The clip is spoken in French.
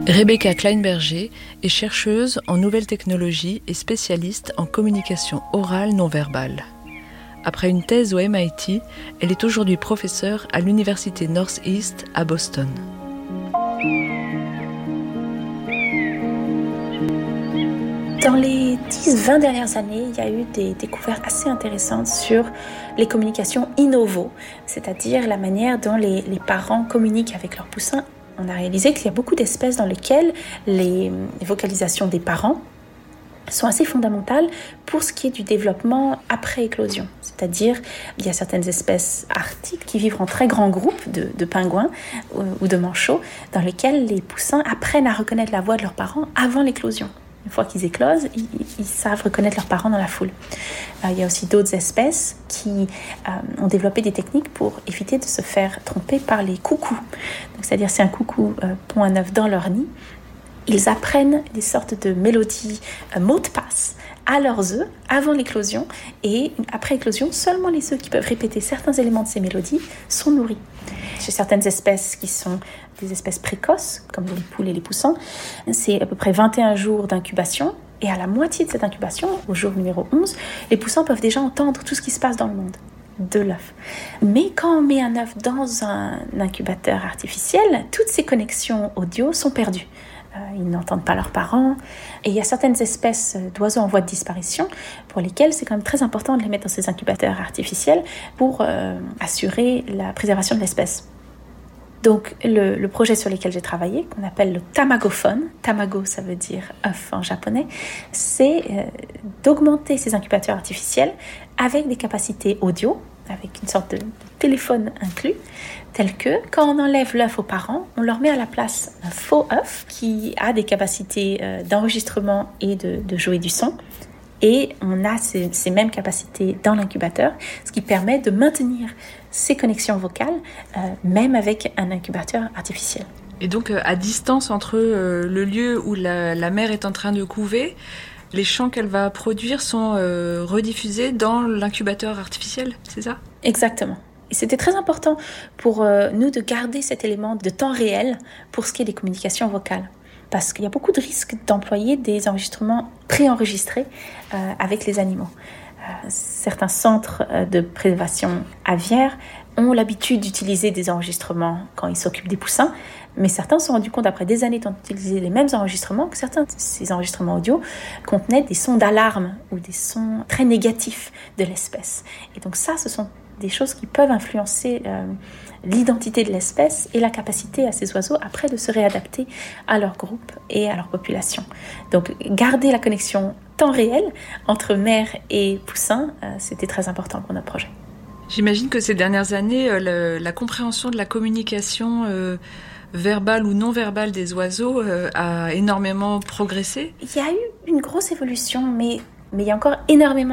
Rebecca Kleinberger est chercheuse en nouvelles technologies et spécialiste en communication orale non verbale. Après une thèse au MIT, elle est aujourd'hui professeure à l'université Northeast à Boston. Dans les 10-20 dernières années, il y a eu des découvertes assez intéressantes sur les communications in novo, c'est-à-dire la manière dont les parents communiquent avec leurs poussins. On a réalisé qu'il y a beaucoup d'espèces dans lesquelles les vocalisations des parents sont assez fondamentales pour ce qui est du développement après éclosion. C'est-à-dire, il y a certaines espèces arctiques qui vivent en très grands groupes de pingouins ou de manchots, dans lesquels les poussins apprennent à reconnaître la voix de leurs parents avant l'éclosion. Une fois qu'ils éclosent, ils savent reconnaître leurs parents dans la foule. Il y a aussi d'autres espèces qui ont développé des techniques pour éviter de se faire tromper par les coucous. Donc, c'est-à-dire, si un coucou pond un œuf dans leur nid, ils apprennent des sortes de mélodies, mots de passe à leurs œufs avant l'éclosion. Et après éclosion, seulement les œufs qui peuvent répéter certains éléments de ces mélodies sont nourris. Chez certaines espèces qui sont des espèces précoces, comme les poules et les poussins, c'est à peu près 21 jours d'incubation. Et à la moitié de cette incubation, au jour numéro 11, les poussins peuvent déjà entendre tout ce qui se passe dans le monde de l'œuf. Mais quand on met un œuf dans un incubateur artificiel, toutes ces connexions audio sont perdues. Ils n'entendent pas leurs parents. Et il y a certaines espèces d'oiseaux en voie de disparition pour lesquelles c'est quand même très important de les mettre dans ces incubateurs artificiels pour assurer la préservation de l'espèce. Donc, le projet sur lequel j'ai travaillé, qu'on appelle le tamagophone, tamago ça veut dire œuf en japonais, c'est d'augmenter ces incubateurs artificiels avec des capacités audio, avec une sorte de téléphone inclus, tel que quand on enlève l'œuf aux parents, on leur met à la place un faux œuf qui a des capacités d'enregistrement et de jouer du son. Et on a ces mêmes capacités dans l'incubateur, ce qui permet de maintenir ces connexions vocales, même avec un incubateur artificiel. Et donc, à distance entre le lieu où la mère est en train de couver, les chants qu'elle va produire sont rediffusés dans l'incubateur artificiel, c'est ça ? Exactement. Et c'était très important pour nous de garder cet élément de temps réel pour ce qui est des communications vocales. Parce qu'il y a beaucoup de risques d'employer des enregistrements préenregistrés avec les animaux. Certains centres de préservation aviaire ont l'habitude d'utiliser des enregistrements quand ils s'occupent des poussins, mais certains se sont rendus compte, après des années d'utiliser les mêmes enregistrements, que certains de ces enregistrements audio contenaient des sons d'alarme ou des sons très négatifs de l'espèce. Et donc ça, ce sont des choses qui peuvent influencer l'identité de l'espèce et la capacité à ces oiseaux après de se réadapter à leur groupe et à leur population. Donc garder la connexion temps réel entre mère et poussin, c'était très important pour notre projet. J'imagine que ces dernières années, la compréhension de la communication verbale ou non verbale des oiseaux a énormément progressé. Il y a eu une grosse évolution, mais il y a encore énormément